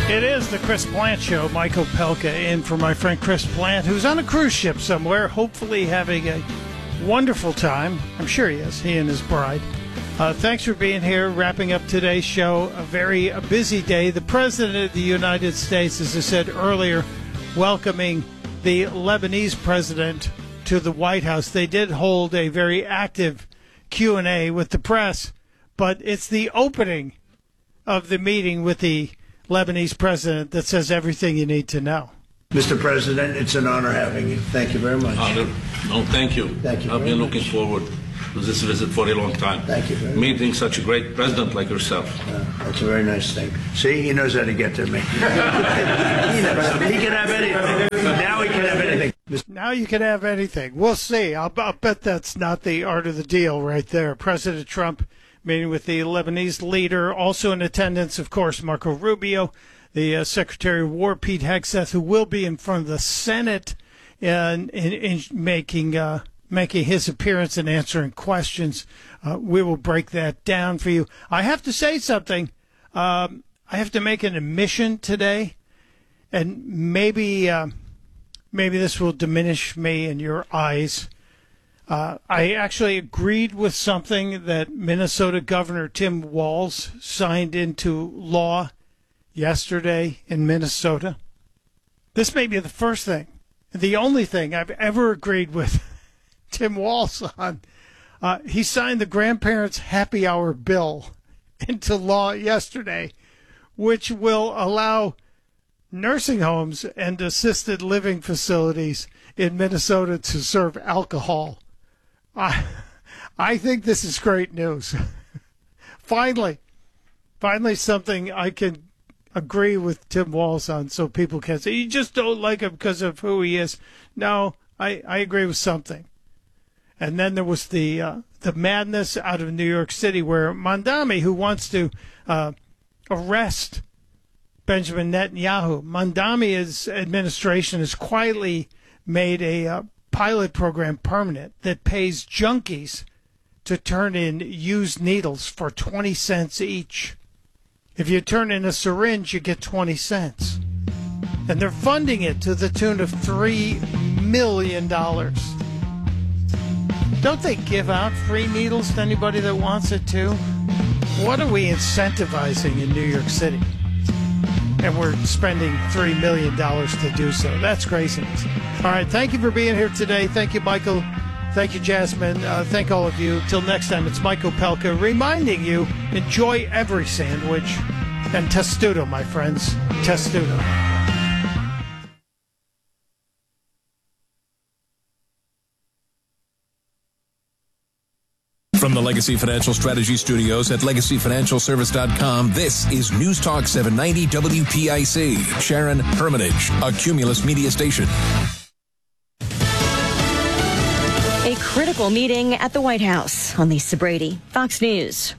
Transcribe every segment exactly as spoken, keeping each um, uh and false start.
It is the Chris Plante Show. Michael Pelka in for my friend Chris Plante, who's on a cruise ship somewhere, hopefully having a wonderful time. I'm sure he is, he and his bride. Uh, thanks for being here, wrapping up today's show. A very a busy day. The President of the United States, as I said earlier, welcoming the Lebanese president to the White House. They did hold a very active Q and A with the press, but it's the opening of the meeting with the Lebanese president that says everything you need to know. Mister President, it's an honor having you. Thank you very much. Honor. No, thank you. Thank you. I've been looking much. forward to this visit for a long time. Thank you very Meeting much. such a great president like yourself. Uh, that's a very nice thing. See, he knows how to get to me. he, knows. He can have anything. Now he can have anything. Now you can have anything. We'll see. I'll, I'll bet that's not the art of the deal right there. President Trump meeting with the Lebanese leader. Also in attendance, of course, Marco Rubio, the uh, Secretary of War, Pete Hegseth, who will be in front of the Senate in, in, in making uh, making his appearance and answering questions. Uh, we will break that down for you. I have to say something. Um, I have to make an admission today, and maybe uh, maybe this will diminish me in your eyes. Uh, I actually agreed with something that Minnesota Governor Tim Walz signed into law yesterday in Minnesota. This may be the first thing, the only thing I've ever agreed with Tim Walz on. Uh, he signed the Grandparents' Happy Hour bill into law yesterday, which will allow nursing homes and assisted living facilities in Minnesota to serve alcohol. I, I think this is great news. finally, finally something I can agree with Tim Walz on, so people can say, you just don't like him because of who he is. No, I, I agree with something. And then there was the uh, the madness out of New York City where Mamdani, who wants to uh, arrest Benjamin Netanyahu, Mamdani's administration has quietly made a uh, pilot program permanent that pays junkies to turn in used needles for twenty cents each. If you turn in a syringe, you get twenty cents. And they're funding it to the tune of three million dollars. Don't they give out free needles to anybody that wants it to? What are we incentivizing in New York City? And we're spending three million dollars to do so. That's craziness. All right, thank you for being here today. Thank you, Michael. Thank you, Jasmine. Uh, thank all of you. Till next time, it's Michael Pelka reminding you, enjoy every sandwich. And testudo, my friends. Testudo. From the Legacy Financial Strategy Studios at legacy financial service dot com, this is News Talk seven ninety W P I C. Sharon Hermitage, a Cumulus media station. A critical meeting at the White House. On Lisa Brady, Fox News.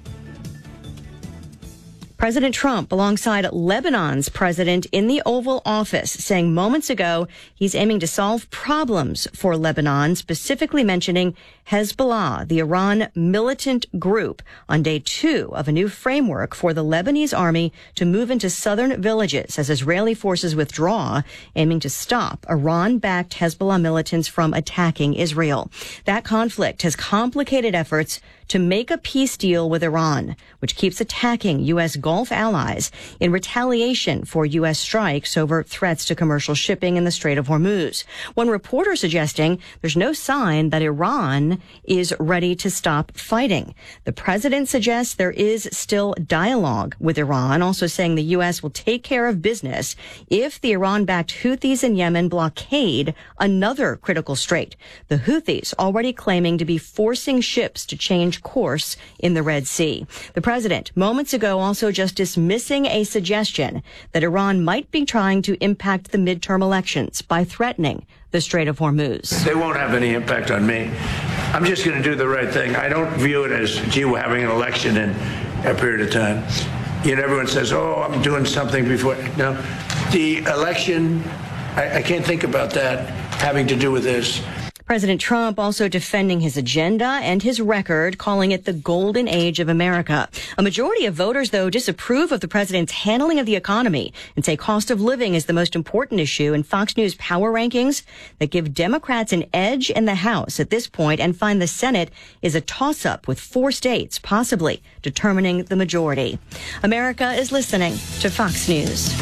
President Trump alongside Lebanon's president in the Oval Office, saying moments ago he's aiming to solve problems for Lebanon, specifically mentioning Hezbollah, the Iran militant group, on day two of a new framework for the Lebanese army to move into southern villages as Israeli forces withdraw, aiming to stop Iran-backed Hezbollah militants from attacking Israel. That conflict has complicated efforts to make a peace deal with Iran, which keeps attacking U S Gulf allies in retaliation for U S strikes over threats to commercial shipping in the Strait of Hormuz. One reporter suggesting there's no sign that Iran is ready to stop fighting. The president suggests there is still dialogue with Iran, also saying the U S will take care of business if the Iran-backed Houthis in Yemen blockade another critical strait. The Houthis already claiming to be forcing ships to change course in the Red Sea. The president, moments ago, also just dismissing a suggestion that Iran might be trying to impact the midterm elections by threatening the Strait of Hormuz. They won't have any impact on me. I'm just going to do the right thing. I don't view it as, gee, we're having an election in a period of time. You know, everyone says, oh, I'm doing something before. No, the election, I, I can't think about that having to do with this. President Trump also defending his agenda and his record, calling it the golden age of America. A majority of voters, though, disapprove of the president's handling of the economy and say cost of living is the most important issue in Fox News power rankings that give Democrats an edge in the House at this point and find the Senate is a toss-up with four states possibly determining the majority. America is listening to Fox News.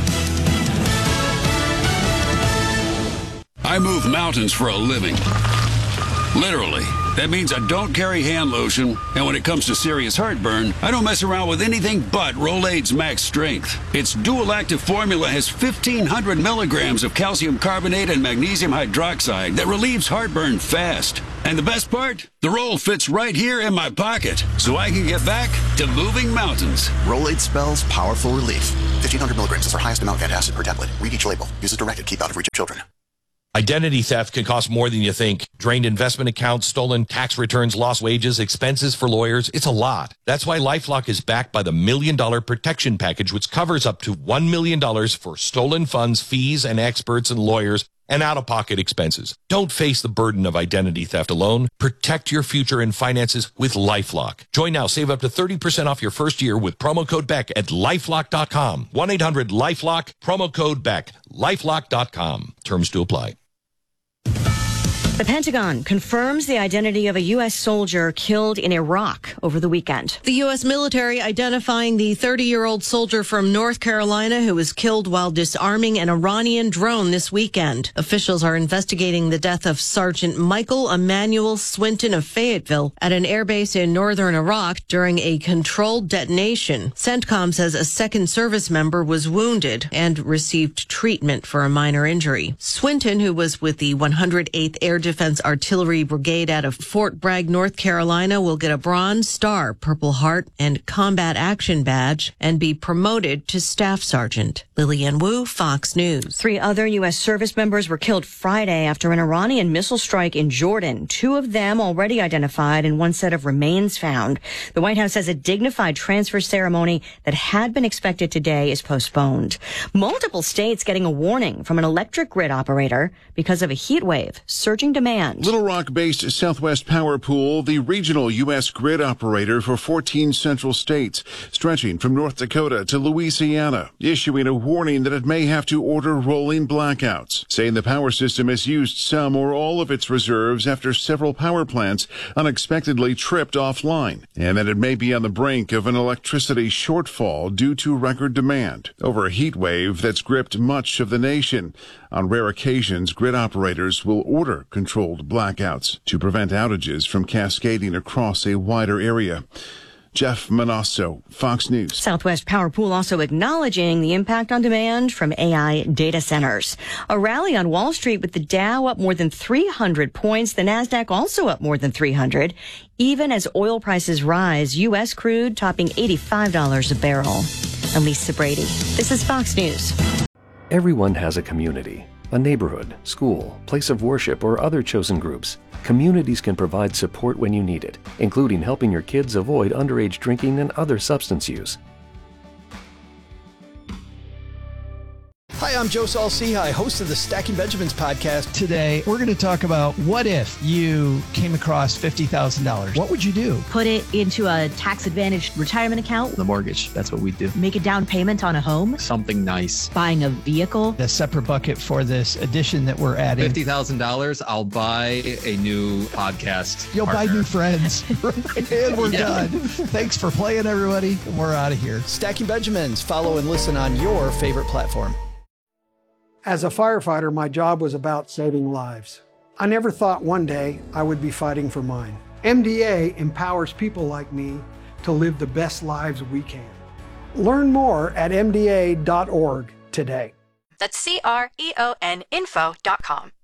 I move mountains for a living. Literally. That means I don't carry hand lotion, and when it comes to serious heartburn, I don't mess around with anything but Rolaids Max Strength. Its dual-active formula has fifteen hundred milligrams of calcium carbonate and magnesium hydroxide that relieves heartburn fast. And the best part? The roll fits right here in my pocket, so I can get back to moving mountains. Rolaids spells powerful relief. fifteen hundred milligrams is our highest amount of antacid per tablet. Read each label. Use as directed. Keep out of reach of children. Identity theft can cost more than you think. Drained investment accounts, stolen tax returns, lost wages, expenses for lawyers. It's a lot. That's why LifeLock is backed by the Million Dollar Protection Package, which covers up to one million dollars for stolen funds, fees, and experts and lawyers, and out-of-pocket expenses. Don't face the burden of identity theft alone. Protect your future and finances with LifeLock. Join now. Save up to thirty percent off your first year with promo code Beck at lifelock dot com. one eight hundred lifelock, promo code Beck, lifelock dot com. Terms to apply. The Pentagon confirms the identity of a U S soldier killed in Iraq over the weekend. The U S military identifying the thirty-year-old soldier from North Carolina who was killed while disarming an Iranian drone this weekend. Officials are investigating the death of Sergeant Michael Emmanuel Swinton of Fayetteville at an airbase in northern Iraq during a controlled detonation. CENTCOM says a second service member was wounded and received treatment for a minor injury. Swinton, who was with the one hundred eighth Air Defense Artillery Brigade out of Fort Bragg, North Carolina, will get a Bronze Star, Purple Heart, and Combat Action Badge and be promoted to Staff Sergeant. Lillian Wu, Fox News. Three other U S service members were killed Friday after an Iranian missile strike in Jordan. Two of them already identified and one set of remains found. The White House says a dignified transfer ceremony that had been expected today is postponed. Multiple states getting a warning from an electric grid operator because of a heat wave surging demand. Little Rock-based Southwest Power Pool, the regional U S grid operator for fourteen central states, stretching from North Dakota to Louisiana, issuing a warning that it may have to order rolling blackouts, saying the power system has used some or all of its reserves after several power plants unexpectedly tripped offline, and that it may be on the brink of an electricity shortfall due to record demand over a heat wave that's gripped much of the nation. On rare occasions, grid operators will order controlled blackouts to prevent outages from cascading across a wider area. Jeff Manasso, Fox News. Southwest Power Pool also acknowledging the impact on demand from A I data centers. A rally on Wall Street with the Dow up more than three hundred points. The NASDAQ also up more than three hundred. Even as oil prices rise, U S crude topping eighty-five dollars a barrel. I'm Lisa Brady. This is Fox News. Everyone has a community, a neighborhood, school, place of worship, or other chosen groups. Communities can provide support when you need it, including helping your kids avoid underage drinking and other substance use. Hi, I'm Joe Saul-Sehy, host of the Stacking Benjamins podcast. Today, we're going to talk about what if you came across fifty thousand dollars? What would you do? Put it into a tax-advantaged retirement account. The mortgage, that's what we do. Make a down payment on a home. Something nice. Buying a vehicle. A separate bucket for this addition that we're adding. fifty thousand dollars, I'll buy a new podcast You'll partner. buy new friends. And we're yeah. done. Thanks for playing, everybody. We're out of here. Stacking Benjamins. Follow and listen on your favorite platform. As a firefighter, my job was about saving lives. I never thought one day I would be fighting for mine. M D A empowers people like me to live the best lives we can. Learn more at M D A dot org today. That's C R E O N info dot com.